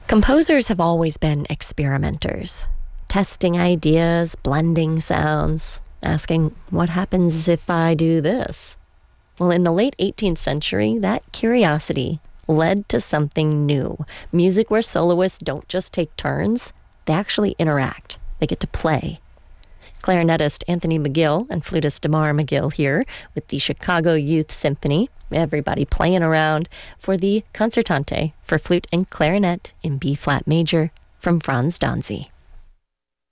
Composers have always been experimenters, testing ideas, blending sounds, asking, what happens if I do this? Well, in the late 18th century, that curiosity led to something new. Music where soloists don't just take turns, they actually interact. They get to play. Clarinetist Anthony McGill and flutist Damar McGill here with the Chicago Youth Symphony, everybody playing around, for the Concertante for flute and clarinet in B-flat major from Franz Danzy.